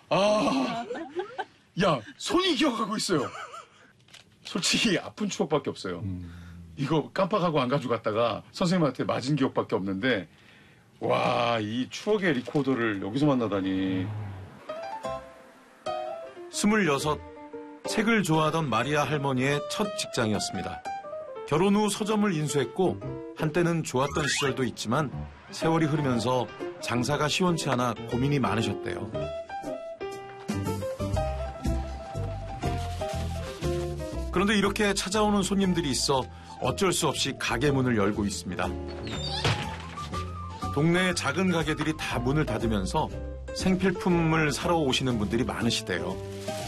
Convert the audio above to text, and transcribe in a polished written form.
아, 야, 손이 기억하고 있어요. 솔직히 아픈 추억밖에 없어요. 이거 깜빡하고 안 가져갔다가 선생님한테 맞은 기억밖에 없는데, 와, 이 추억의 리코더를 여기서 만나다니. 26, 책을 좋아하던 마리아 할머니의 첫 직장이었습니다. 결혼 후 서점을 인수했고 한때는 좋았던 시절도 있지만 세월이 흐르면서 장사가 시원치 않아 고민이 많으셨대요. 그런데 이렇게 찾아오는 손님들이 있어 어쩔 수 없이 가게 문을 열고 있습니다. 동네의 작은 가게들이 다 문을 닫으면서 생필품을 사러 오시는 분들이 많으시대요.